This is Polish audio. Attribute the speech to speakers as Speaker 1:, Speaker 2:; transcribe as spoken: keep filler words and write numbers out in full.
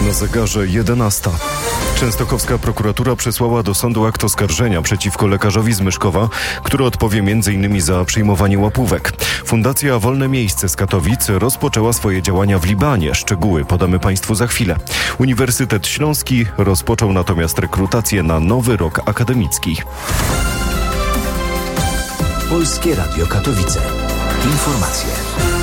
Speaker 1: Na zegarze jedenasta. Częstochowska prokuratura przesłała do sądu akt oskarżenia przeciwko lekarzowi z Myszkowa, który odpowie między innymi za przyjmowanie łapówek. Fundacja Wolne Miejsce z Katowic rozpoczęła swoje działania w Libanie. Szczegóły podamy Państwu za chwilę. Uniwersytet Śląski rozpoczął natomiast rekrutację na nowy rok akademicki.
Speaker 2: Polskie Radio Katowice. Informacje.